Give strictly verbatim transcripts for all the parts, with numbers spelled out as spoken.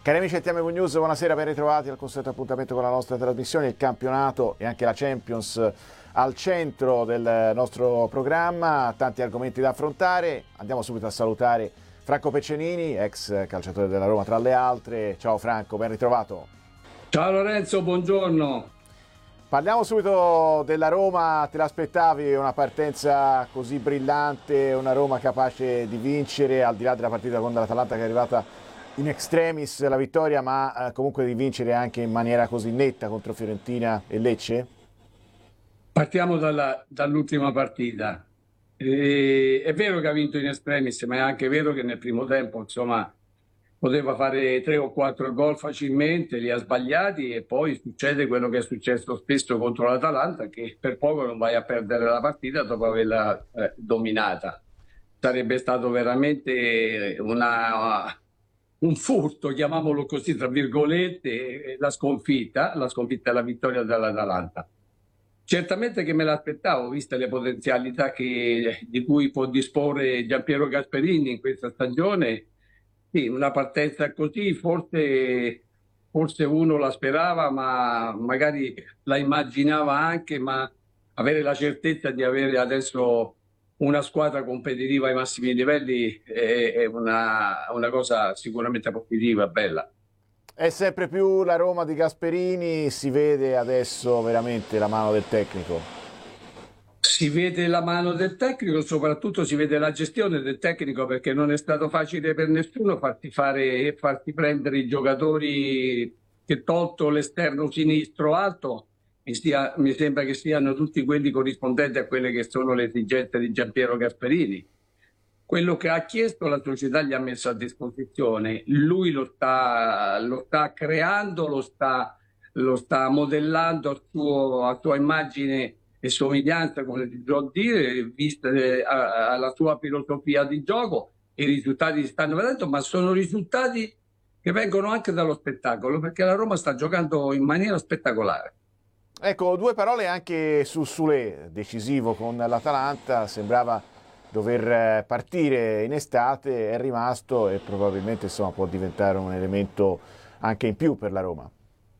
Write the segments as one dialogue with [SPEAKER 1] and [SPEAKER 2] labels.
[SPEAKER 1] Cari amici di T M V News, buonasera, ben ritrovati al consueto appuntamento con la nostra trasmissione. Il campionato e anche la Champions al centro del nostro programma, tanti argomenti da affrontare. Andiamo subito a salutare Franco Peccenini, ex calciatore della Roma tra le altre. Ciao Franco, ben ritrovato.
[SPEAKER 2] Ciao Lorenzo, buongiorno.
[SPEAKER 1] Parliamo subito della Roma. Te l'aspettavi una partenza così brillante, una Roma capace di vincere, al di là della partita con l'Atalanta che è arrivata in extremis la vittoria, ma eh, comunque di vincere anche in maniera così netta contro Fiorentina e Lecce?
[SPEAKER 2] Partiamo dalla, dall'ultima partita. E, è vero che ha vinto in extremis, ma è anche vero che nel primo tempo, insomma, poteva fare tre o quattro gol facilmente, li ha sbagliati e poi succede quello che è successo spesso contro l'Atalanta, che per poco non vai a perdere la partita dopo averla eh, dominata. Sarebbe stato veramente una... un furto, chiamiamolo così, tra virgolette, la sconfitta, la sconfitta e la vittoria dell'Atalanta. Certamente che me l'aspettavo, viste le potenzialità che, di cui può disporre Giampiero Gasperini in questa stagione. Sì, una partenza così, forse, forse uno la sperava, ma magari la immaginava anche, ma avere la certezza di avere adesso una squadra competitiva ai massimi livelli è, è una, una cosa sicuramente positiva, bella.
[SPEAKER 1] È sempre più la Roma di Gasperini, si vede adesso veramente la mano del tecnico.
[SPEAKER 2] Si vede la mano del tecnico, soprattutto si vede la gestione del tecnico, perché non è stato facile per nessuno farti fare, farti prendere i giocatori che, tolto l'esterno sinistro alto, mi, stia, mi sembra che siano tutti quelli corrispondenti a quelle che sono le esigenze di Giampiero Gasperini. Quello che ha chiesto la società gli ha messo a disposizione, lui lo sta, lo sta creando, lo sta, lo sta modellando a, suo, a sua immagine e somiglianza, come si può dire, vista alla sua filosofia di gioco. I risultati si stanno vedendo, ma sono risultati che vengono anche dallo spettacolo, perché la Roma sta giocando in maniera spettacolare.
[SPEAKER 1] Ecco, due parole anche su Soulé, decisivo con l'Atalanta, sembrava dover partire in estate, è rimasto e probabilmente insomma, può diventare un elemento anche in più per la Roma.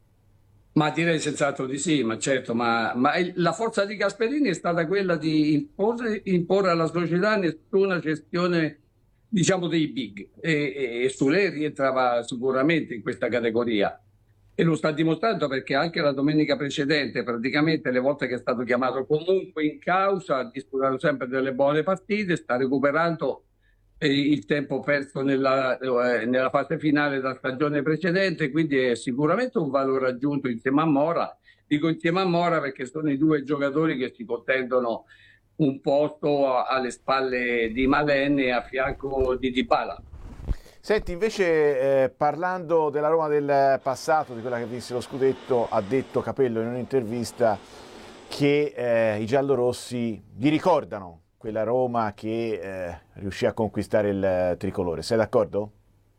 [SPEAKER 2] Ma direi senz'altro di sì, ma certo, ma, ma la forza di Gasperini è stata quella di imporre, imporre alla società nessuna gestione, diciamo, dei big, e, e Soulé rientrava sicuramente in questa categoria. E lo sta dimostrando, perché anche la domenica precedente, praticamente le volte che è stato chiamato comunque in causa, ha disputato sempre delle buone partite, sta recuperando eh, il tempo perso nella, eh, nella fase finale della stagione precedente, quindi è sicuramente un valore aggiunto insieme a Mora. Dico insieme a Mora perché sono i due giocatori che si contendono un posto alle spalle di Malen e a fianco di Dybala.
[SPEAKER 1] Senti, invece eh, parlando della Roma del passato, di quella che vinse lo scudetto, ha detto Capello in un'intervista che eh, i giallorossi gli ricordano quella Roma che eh, riuscì a conquistare il tricolore. Sei d'accordo?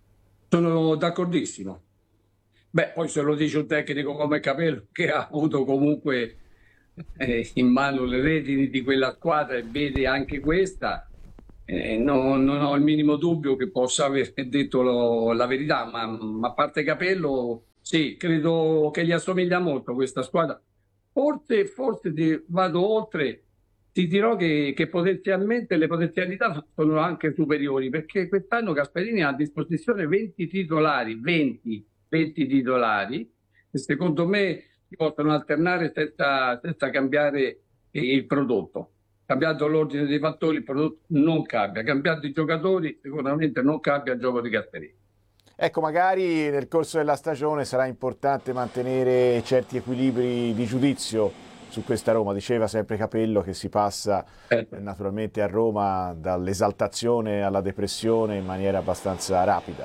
[SPEAKER 2] Sono d'accordissimo. Beh, poi se lo dice un tecnico come Capello, che ha avuto comunque eh, in mano le redini di quella squadra e vede anche questa, Eh, no, non ho il minimo dubbio che possa aver detto lo, la verità, ma, ma a parte Capello, sì, credo che gli assomiglia molto questa squadra. Forse, forse ti, vado oltre, ti dirò che, che potenzialmente le potenzialità sono anche superiori, perché quest'anno Gasperini ha a disposizione venti titolari, venti, venti titolari, che secondo me si possono alternare senza, senza cambiare il prodotto. Cambiando l'ordine dei fattori, il prodotto non cambia. Cambiando i giocatori, sicuramente non cambia il gioco di Gasperini.
[SPEAKER 1] Ecco, magari nel corso della stagione sarà importante mantenere certi equilibri di giudizio su questa Roma. Diceva sempre Capello che si passa eh. naturalmente a Roma dall'esaltazione alla depressione in maniera abbastanza rapida.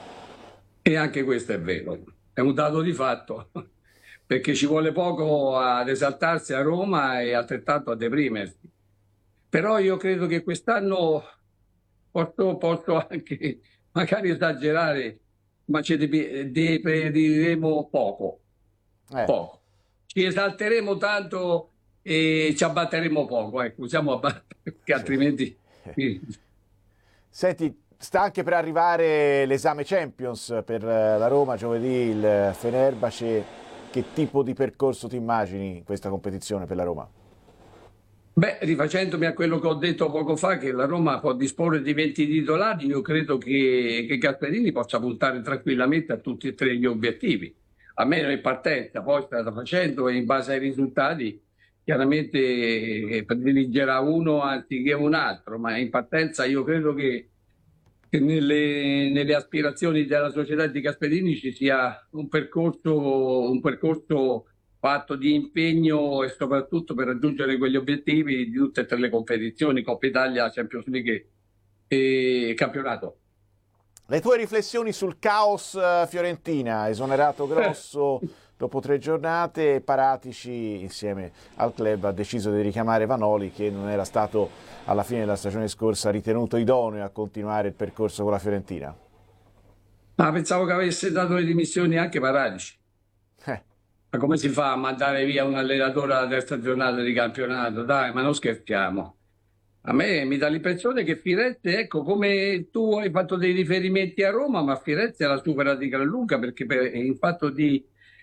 [SPEAKER 2] E anche questo è vero, è un dato di fatto, perché ci vuole poco ad esaltarsi a Roma e altrettanto a deprimersi. Però io credo che quest'anno posso, posso anche magari esagerare, ma ci deperiremo poco. Eh. poco. Ci esalteremo tanto e ci abbatteremo poco, ecco, usiamo abbattere, perché altrimenti...
[SPEAKER 1] Senti, sta anche per arrivare l'esame Champions per la Roma, giovedì il Fenerbahce. Che tipo di percorso ti immagini in questa competizione per la Roma?
[SPEAKER 2] Beh, rifacendomi a quello che ho detto poco fa, che la Roma può disporre di venti titolari, io credo che, che Gasperini possa puntare tranquillamente a tutti e tre gli obiettivi, almeno in partenza, poi strada facendo e in base ai risultati chiaramente eh, prediligerà uno anziché un altro, ma in partenza io credo che, che nelle, nelle aspirazioni della società di Gasperini ci sia un percorso, un percorso fatto di impegno e soprattutto per raggiungere quegli obiettivi di tutte e tre le competizioni, Coppa Italia, Champions League e campionato.
[SPEAKER 1] Le tue riflessioni sul caos uh, Fiorentina, esonerato Grosso eh. dopo tre giornate, Paratici insieme al club ha deciso di richiamare Vanoli, che non era stato alla fine della stagione scorsa ritenuto idoneo a continuare il percorso con la Fiorentina.
[SPEAKER 2] Ma pensavo che avesse dato le dimissioni anche Paratici. Eh. Ma come si fa a mandare via un allenatore alla terza giornata di campionato? Dai, ma non scherziamo. A me mi dà l'impressione che Firenze, ecco, come tu hai fatto dei riferimenti a Roma, ma Firenze la supera di gran lunga, perché per, in fatto di,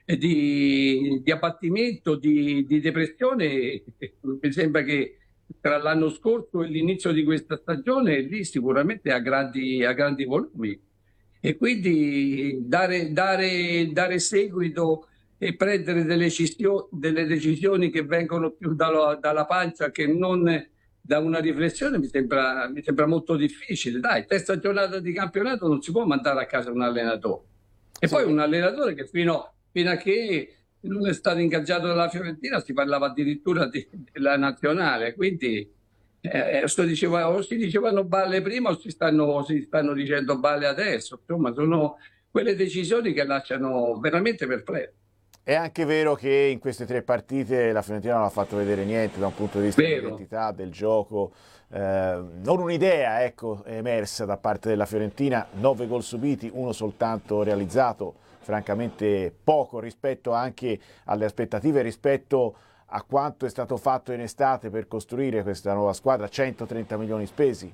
[SPEAKER 2] di, di abbattimento, di, di depressione, mi sembra che tra l'anno scorso e l'inizio di questa stagione lì sicuramente ha grandi, ha grandi volumi. E quindi dare, dare, dare seguito e prendere delle, delle decisioni che vengono più dalla, dalla pancia che non da una riflessione mi sembra, mi sembra molto difficile. Dai, terza giornata di campionato non si può mandare a casa un allenatore. E sì. Poi un allenatore che fino, fino a che non è stato ingaggiato dalla Fiorentina si parlava addirittura di, della nazionale, quindi eh, sto diceva, o si dicevano balle prima o si stanno, si stanno dicendo balle adesso. Insomma, sono quelle decisioni che lasciano veramente perplessi.
[SPEAKER 1] È anche vero che in queste tre partite la Fiorentina non ha fatto vedere niente da un punto di vista dell'identità, del gioco, eh, non un'idea ecco, emersa da parte della Fiorentina, nove gol subiti, uno soltanto realizzato, francamente poco rispetto anche alle aspettative, rispetto a quanto è stato fatto in estate per costruire questa nuova squadra, centotrenta milioni spesi.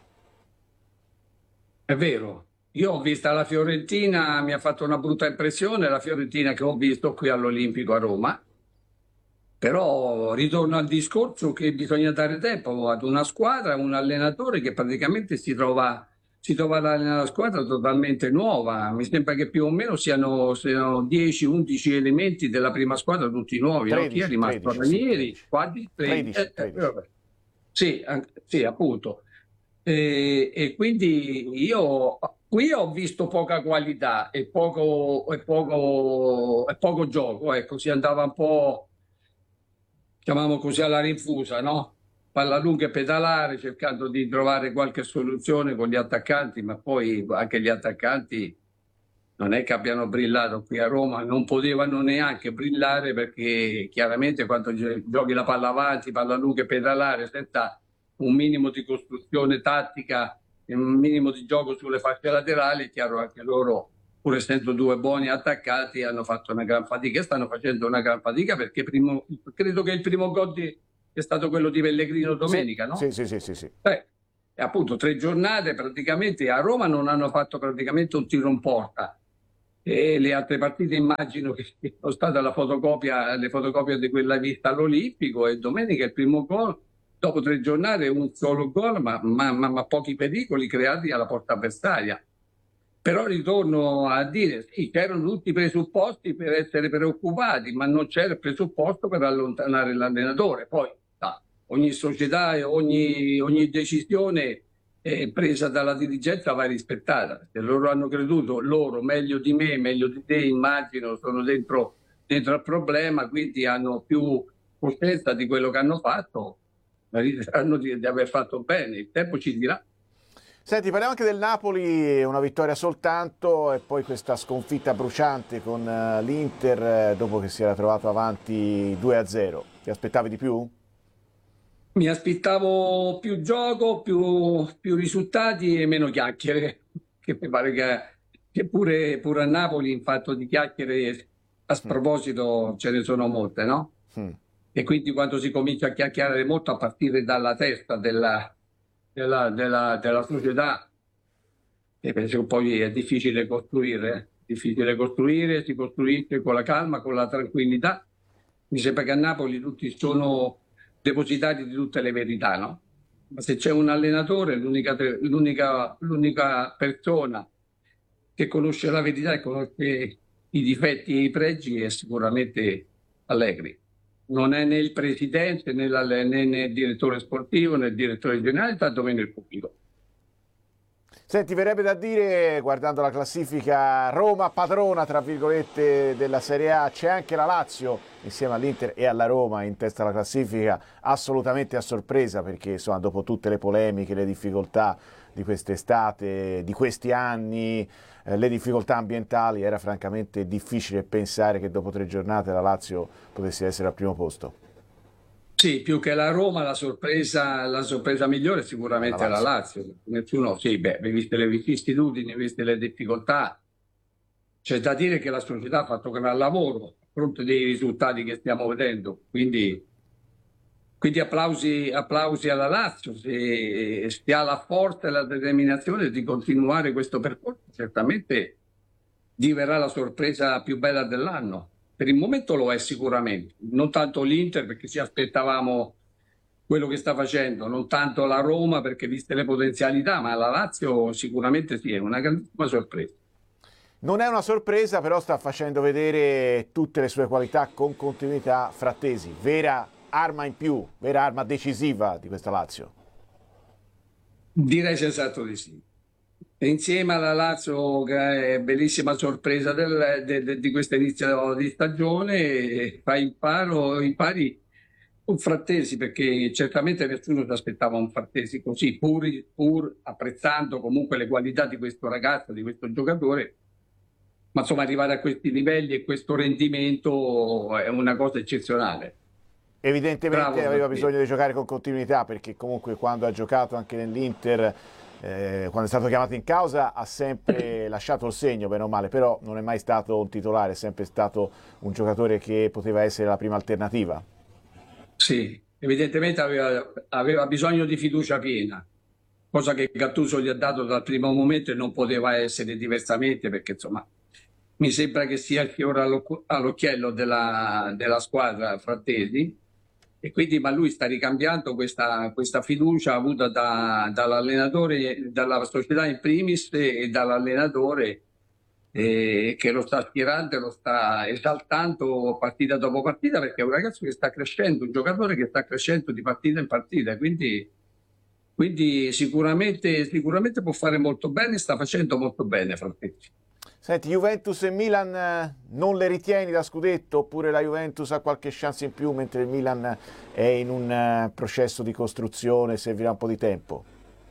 [SPEAKER 2] È vero. Io ho visto la Fiorentina, mi ha fatto una brutta impressione, la Fiorentina che ho visto qui all'Olimpico a Roma, però ritorno al discorso che bisogna dare tempo ad una squadra, un allenatore che praticamente si trova, si trova ad allenare una squadra totalmente nuova. Mi sembra che più o meno siano, siano dieci undici elementi della prima squadra, tutti nuovi. tredici, Chi è rimasto Ranieri? Quanti? tredici, tredici. Eh, eh, sì, sì, appunto. E, e quindi io qui ho visto poca qualità e poco, e poco, e poco gioco, ecco, si andava un po', chiamiamo così, alla rinfusa, no? Palla lunga e pedalare, cercando di trovare qualche soluzione con gli attaccanti, ma poi anche gli attaccanti non è che abbiano brillato qui a Roma, non potevano neanche brillare perché chiaramente quando giochi la palla avanti, palla lunga e pedalare, senza un minimo di costruzione tattica, un minimo di gioco sulle fasce laterali, è chiaro anche loro, pur essendo due buoni attaccati, hanno fatto una gran fatica e stanno facendo una gran fatica perché primo, credo che il primo gol di, è stato quello di Pellegrino domenica,
[SPEAKER 1] sì,
[SPEAKER 2] no?
[SPEAKER 1] Sì, sì, sì, sì, sì.
[SPEAKER 2] Eh, e appunto tre giornate praticamente a Roma non hanno fatto praticamente un tiro in porta. E le altre partite immagino che siano state la fotocopia, le fotocopie di quella vista all'Olimpico, e domenica il primo gol. Dopo tre giornate un solo gol, ma, ma, ma, ma pochi pericoli creati alla porta avversaria. Però ritorno a dire, sì, c'erano tutti i presupposti per essere preoccupati, ma non c'era il presupposto per allontanare l'allenatore. Poi ah, ogni società e ogni, ogni decisione eh, presa dalla dirigenza va rispettata. Se loro hanno creduto, loro meglio di me, meglio di te, immagino, sono dentro, dentro al problema, quindi hanno più coscienza di quello che hanno fatto. Riterranno di, di aver fatto bene, il tempo ci dirà.
[SPEAKER 1] Senti, parliamo anche del Napoli, una vittoria soltanto e poi questa sconfitta bruciante con uh, l'Inter uh, dopo che si era trovato avanti due a zero. Ti aspettavi di più?
[SPEAKER 2] Mi aspettavo più gioco, più, più risultati e meno chiacchiere, che mi pare che, che pure, pure a Napoli in fatto di chiacchiere a sproposito ce ne sono molte, no? Mm. E quindi quando si comincia a chiacchierare molto a partire dalla testa della, della, della, della società, e penso che poi è difficile costruire, eh. Difficile costruire, si costruisce con la calma, con la tranquillità. Mi sembra che a Napoli tutti sono depositari di tutte le verità, no? Ma se c'è un allenatore, l'unica l'unica- l'unica persona che conosce la verità e conosce i difetti e i pregi è sicuramente Allegri. Non è né il presidente né, l'alle- né- né il direttore sportivo né il direttore generale, tantomeno il pubblico.
[SPEAKER 1] Senti, verrebbe da dire, guardando la classifica, Roma padrona, tra virgolette, della Serie A, c'è anche la Lazio, insieme all'Inter e alla Roma, in testa alla classifica, assolutamente a sorpresa, perché insomma, dopo tutte le polemiche, le difficoltà di quest'estate, di questi anni, eh, le difficoltà ambientali, era francamente difficile pensare che dopo tre giornate la Lazio potesse essere al primo posto.
[SPEAKER 2] Sì, più che la Roma, la sorpresa, la sorpresa migliore
[SPEAKER 1] È la
[SPEAKER 2] sicuramente è la
[SPEAKER 1] Lazio.
[SPEAKER 2] Lazio. Nessuno, sì, beh, viste le vicissitudini, viste le difficoltà, c'è da dire che la società ha fatto un gran lavoro a fronte dei risultati che stiamo vedendo. Quindi, quindi applausi, applausi alla Lazio, se, se ha la forza e la determinazione di continuare questo percorso, certamente diverrà la sorpresa più bella dell'anno. Per il momento lo è sicuramente, non tanto l'Inter perché ci aspettavamo quello che sta facendo, non tanto la Roma perché viste le potenzialità, ma la Lazio sicuramente sì, è una grandissima sorpresa.
[SPEAKER 1] Non è una sorpresa, però sta facendo vedere tutte le sue qualità con continuità. Frattesi, vera arma in più, vera arma decisiva di questa Lazio.
[SPEAKER 2] Direi senz'altro di sì. E insieme alla Lazio, che è bellissima sorpresa del- de- de- di questo inizio di stagione, fa imparo, impari un Frattesi, perché certamente nessuno si aspettava un Frattesi così, pur, pur apprezzando comunque le qualità di questo ragazzo, di questo giocatore, ma insomma arrivare a questi livelli e questo rendimento è una cosa eccezionale.
[SPEAKER 1] Evidentemente
[SPEAKER 2] Bravo
[SPEAKER 1] aveva
[SPEAKER 2] Frattesi.
[SPEAKER 1] bisogno di giocare con continuità perché comunque quando ha giocato anche nell'Inter, eh, quando è stato chiamato in causa, ha sempre lasciato il segno, bene o male, però non è mai stato un titolare, è sempre stato un giocatore che poteva essere la prima alternativa.
[SPEAKER 2] Sì, evidentemente aveva, aveva bisogno di fiducia piena, cosa che Gattuso gli ha dato dal primo momento e non poteva essere diversamente perché insomma mi sembra che sia il fiore all'oc- all'occhiello della, della squadra Frattesi e quindi ma lui sta ricambiando questa, questa fiducia avuta da- dall'allenatore, dalla società in primis e dall'allenatore eh, che lo sta schierando e lo sta esaltando partita dopo partita perché è un ragazzo che sta crescendo, un giocatore che sta crescendo di partita in partita, quindi, quindi sicuramente, sicuramente può fare molto bene, sta facendo molto bene Frattesi.
[SPEAKER 1] Senti, Juventus e Milan eh, non le ritieni da scudetto oppure la Juventus ha qualche chance in più mentre il Milan è in un eh, processo di costruzione, servirà un po' di tempo?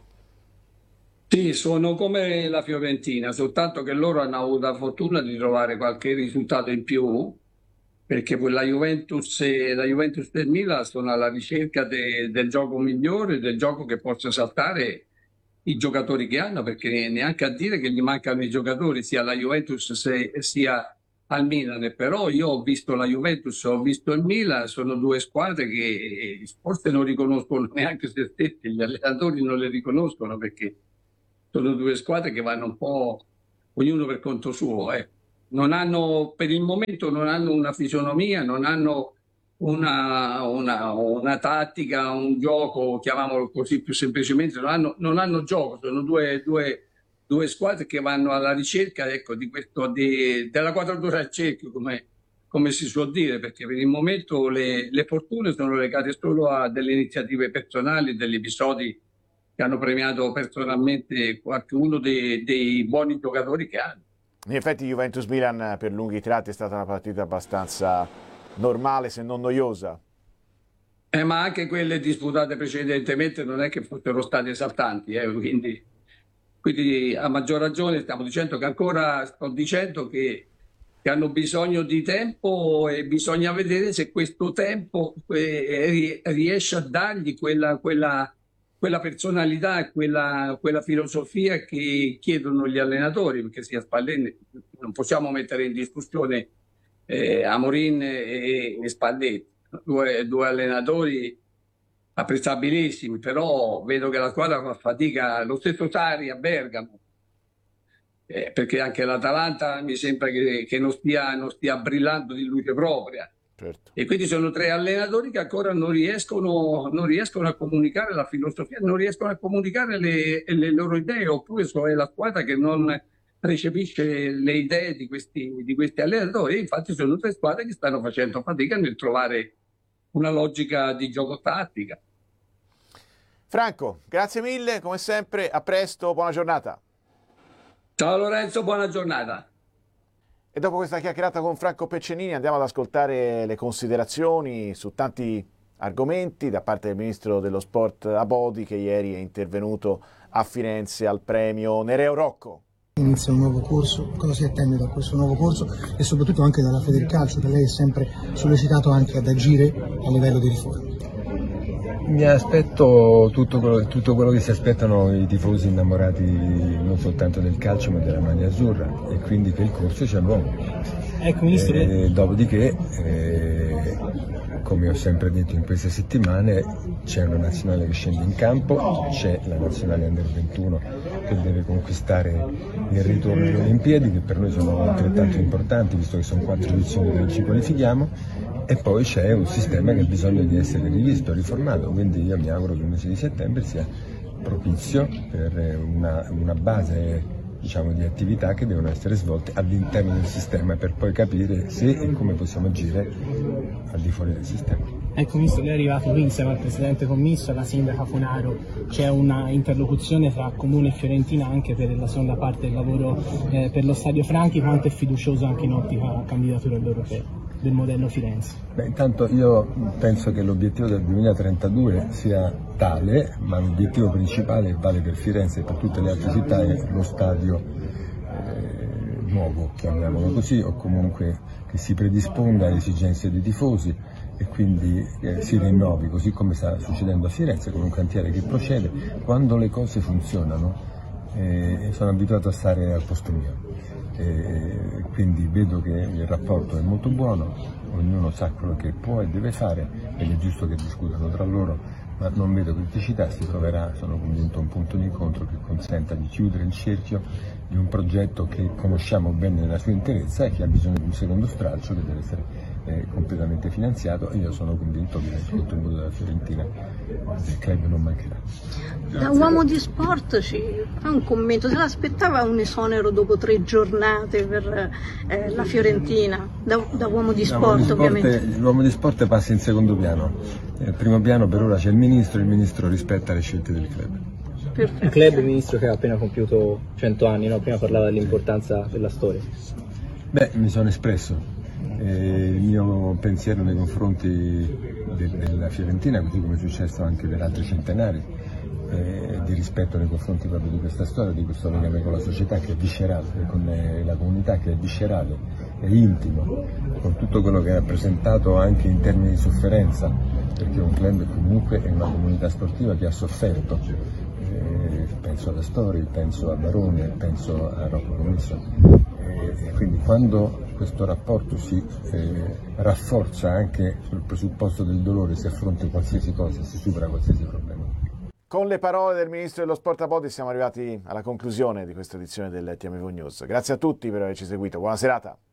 [SPEAKER 2] Sì, sono come la Fiorentina, soltanto che loro hanno avuto la fortuna di trovare qualche risultato in più, perché poi la Juventus e, la Juventus e il Milan sono alla ricerca de- del gioco migliore, del gioco che possa saltare i giocatori che hanno, perché neanche a dire che gli mancano i giocatori, sia alla Juventus se- sia al Milan. Però io ho visto la Juventus, ho visto il Milan, sono due squadre che forse non riconoscono neanche se stessi, gli allenatori non le riconoscono perché sono due squadre che vanno un po' ognuno per conto suo. eh. Non hanno, per il momento non hanno una fisionomia, non hanno una, una- una tattica, un gioco, chiamiamolo così più semplicemente, non hanno, non hanno gioco, sono due, due- due squadre che vanno alla ricerca, ecco, di questo, di- della quadratura al cerchio, come, come si suol dire, perché per il momento le, le fortune sono legate solo a delle iniziative personali, degli episodi che hanno premiato personalmente qualcuno dei, dei buoni giocatori che hanno.
[SPEAKER 1] In effetti Juventus-Milan per lunghi tratti è stata una partita abbastanza normale se non noiosa.
[SPEAKER 2] Eh, ma anche quelle disputate precedentemente non è che fossero state esaltanti, eh, quindi, quindi a maggior ragione stiamo dicendo che ancora sto dicendo che, che hanno bisogno di tempo e bisogna vedere se questo tempo eh, ri- riesce a dargli quella, quella, quella personalità e quella, quella filosofia che chiedono gli allenatori, perché sia Spalletti non possiamo mettere in discussione eh, Amorin e, e Spalletti, due, due allenatori apprezzabilissimi, però vedo che la squadra fa fatica, lo stesso Sarri a Bergamo, eh, perché anche l'Atalanta mi sembra che, che non stia, non stia brillando di luce propria.
[SPEAKER 1] Certo.
[SPEAKER 2] E quindi sono tre allenatori che ancora non riescono, non riescono a comunicare la filosofia, non riescono a comunicare le, le loro idee, oppure è la squadra che non recepisce le idee di questi, di questi allenatori. Infatti sono tre squadre che stanno facendo fatica nel trovare una logica di gioco tattica.
[SPEAKER 1] Franco, grazie mille, come sempre, a presto, buona giornata.
[SPEAKER 2] Ciao Lorenzo, buona giornata.
[SPEAKER 1] E dopo questa chiacchierata con Franco Peccenini andiamo ad ascoltare le considerazioni su tanti argomenti da parte del Ministro dello Sport Abodi, che ieri è intervenuto a Firenze al premio Nereo Rocco.
[SPEAKER 3] Inizia un nuovo corso, cosa si attende da questo nuovo corso e soprattutto anche dalla Federcalcio, che lei è sempre sollecitato anche ad agire a livello di riforma?
[SPEAKER 4] Mi aspetto tutto quello, tutto quello che si aspettano i tifosi innamorati non soltanto del calcio ma della maglia azzurra, e quindi che il corso sia nuovo.
[SPEAKER 3] Ecco, Ministro.
[SPEAKER 4] E dopodiché, eh, come ho sempre detto in queste settimane, c'è una nazionale che scende in campo, c'è la nazionale under ventuno che deve conquistare il ritorno alle Olimpiadi, che per noi sono altrettanto importanti, visto che sono quattro edizioni dove ci qualifichiamo. E poi c'è un sistema che ha bisogno di essere rivisto, riformato, quindi io mi auguro che il mese di settembre sia propizio per una, una base, diciamo, di attività che devono essere svolte all'interno del sistema, per poi capire se e come possiamo agire al di fuori del sistema.
[SPEAKER 3] Ecco, Ministro, lei è arrivato qui insieme al Presidente Commisso, alla Sindaca Funaro, c'è una interlocuzione tra Comune e Fiorentina anche per la seconda parte del lavoro eh, per lo Stadio Franchi. Quanto è fiducioso anche in ottica candidatura all'Europeo del modello Firenze?
[SPEAKER 4] Beh, intanto io penso che l'obiettivo del duemilatrentadue sia tale, ma l'obiettivo principale vale per Firenze e per tutte le altre città, è lo stadio eh, nuovo, chiamiamolo così, o comunque che si predisponga alle esigenze dei tifosi e quindi eh, si rinnovi, così come sta succedendo a Firenze, con un cantiere che procede. Quando le cose funzionano, eh, sono abituato a stare al posto mio. E quindi vedo che il rapporto è molto buono, ognuno sa quello che può e deve fare ed è giusto che discutano tra loro, ma non vedo criticità, si troverà, sono convinto, un punto di incontro che consenta di chiudere il cerchio di un progetto che conosciamo bene nella sua interezza e che ha bisogno di un secondo stralcio che deve essere eh, completamente finanziato, e io sono convinto che il contributo della Fiorentina del club non mancherà.
[SPEAKER 5] Da uomo di sport ci fa un commento, se l'aspettava un esonero dopo tre giornate per eh, la Fiorentina, da, da uomo di sport,
[SPEAKER 4] l'uomo di
[SPEAKER 5] ovviamente.
[SPEAKER 4] Sport, l'uomo di sport passa in secondo piano, nel primo piano per ora c'è il Ministro, il Ministro rispetta le scelte del club.
[SPEAKER 5] Perfetto.
[SPEAKER 6] Il club, Ministro, che ha appena compiuto cento anni, no? Prima parlava dell'importanza della storia.
[SPEAKER 4] Beh, mi sono espresso. Eh, il mio pensiero nei confronti de della Fiorentina, così come è successo anche per altri centenari, eh, di rispetto nei confronti proprio di questa storia, di questo legame con la società che è viscerale, con eh, la comunità che è viscerale, è intimo, con tutto quello che ha rappresentato anche in termini di sofferenza, perché un club comunque è una comunità sportiva che ha sofferto. Eh, penso ad Astori, penso a Barone, penso a Rocco Commisso. E quindi quando questo rapporto si eh, rafforza anche sul presupposto del dolore, si affronta qualsiasi cosa, si supera qualsiasi problema.
[SPEAKER 1] Con le parole del Ministro dello Sport Abodi siamo arrivati alla conclusione di questa edizione del T M V News. Grazie a tutti per averci seguito, buona serata.